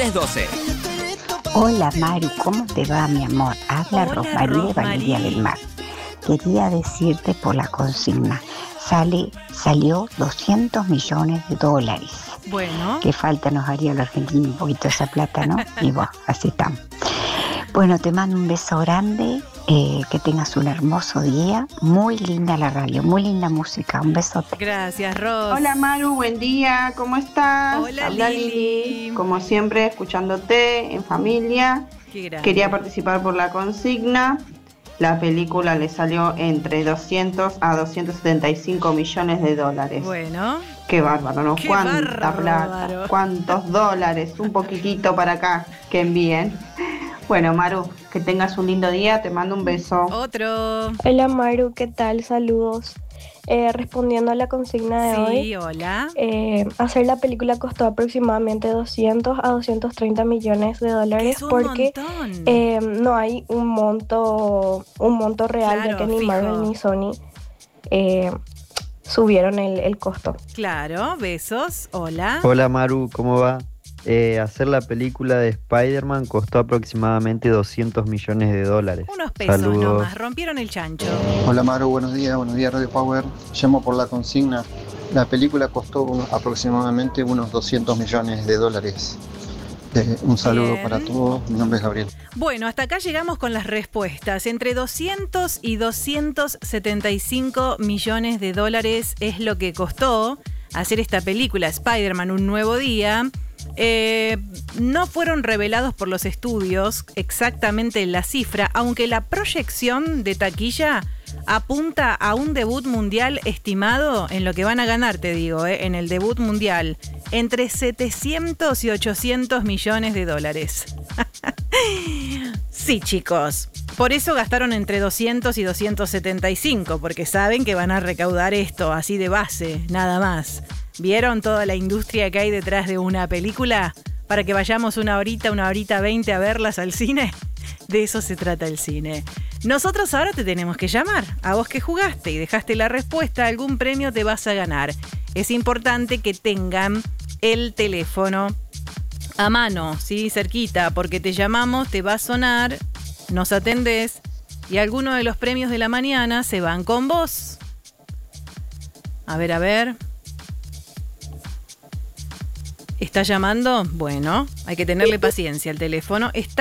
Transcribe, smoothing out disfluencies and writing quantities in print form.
312. Hola Maru, ¿cómo te va, mi amor? Habla Hola, Rosmarie de Valeria Rosmarie. del Mar. Quería decirte por la consigna. Salió 200 millones de dólares. Bueno, Que falta nos haría a los argentinos un poquito esa plata, ¿no? Y bueno, así estamos. Bueno, te mando un beso grande, que tengas un hermoso día. Muy linda la radio, muy linda música. Un besote. gracias, Ros. Hola Maru, buen día, ¿cómo estás? Hola, Habla Lili. como siempre, escuchándote en familia. Qué grande. Quería participar por la consigna. La película le salió entre 200 a 275 millones de dólares. Bueno, Qué bárbaro, ¿no? Qué Cuánta bárbaro. plata, cuántos dólares, un poquitito para acá, que envíen. Bueno, Maru, que tengas un lindo día, te mando un beso. otro. Hola Maru, ¿qué tal? Saludos. Respondiendo a la consigna de hoy, Sí, hola. hacer la película costó aproximadamente 200 a 230 millones de dólares Es un porque montón. no hay un monto real, Claro, ya que ni fijo. Marvel ni Sony subieron el costo. Claro, besos. Hola. Hola Maru, ¿cómo va? Hacer la película de Spider-Man costó aproximadamente 200 millones de dólares. Unos pesos Saludos. nomás. Rompieron el chancho. Hola Maru, buenos días Radio Power. Llamo por la consigna. La película costó aproximadamente unos 200 millones de dólares. Un saludo Bien. para todos, mi nombre es Gabriel. Bueno, hasta acá llegamos con las respuestas. Entre 200 y 275 millones de dólares es lo que costó hacer esta película Spider-Man Un Nuevo Día. No fueron revelados por los estudios exactamente la cifra, aunque la proyección de taquilla apunta a un debut mundial estimado en lo que van a ganar, te digo, en el debut mundial, entre 700 y 800 millones de dólares. Sí, chicos. Por eso gastaron entre 200 y 275, porque saben que van a recaudar esto, así de base, nada más. ¿Vieron toda la industria que hay detrás de una película? Para que vayamos una horita 20 a verlas al cine. De eso se trata el cine. Nosotros ahora te tenemos que llamar. A vos que jugaste y dejaste la respuesta, algún premio te vas a ganar. Es importante que tengan el teléfono a mano, ¿sí? Cerquita, porque te llamamos, te va a sonar, nos atendés y algunos de los premios de la mañana se van con vos. A ver. ¿Está llamando? Bueno, hay que tenerle paciencia al teléfono. Está